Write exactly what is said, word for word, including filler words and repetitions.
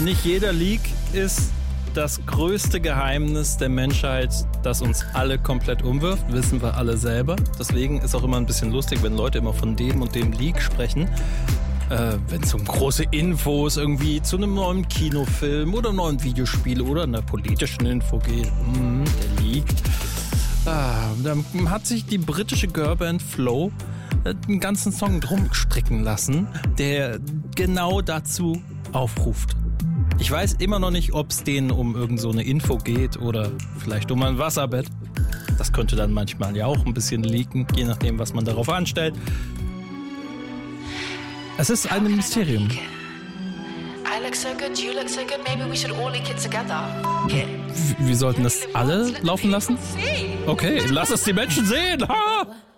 Nicht jeder Leak ist das größte Geheimnis der Menschheit, das uns alle komplett umwirft, wissen wir alle selber. Deswegen ist auch immer ein bisschen lustig, wenn Leute immer von dem und dem Leak sprechen. Äh, wenn es um große Infos irgendwie zu einem neuen Kinofilm oder einem neuen Videospiel oder einer politischen Info geht. Mhm, der Leak. Ah, dann hat sich die britische Girlband Flow einen ganzen Song drum stricken lassen, der genau dazu aufruft. Ich weiß immer noch nicht, ob es denen um irgend so eine Info geht oder vielleicht um ein Wasserbett. Das könnte dann manchmal ja auch ein bisschen leaken, je nachdem, was man darauf anstellt. Es ist ein Mysterium. Wir sollten das alle laufen lassen? Okay, lass es die Menschen sehen! Ha!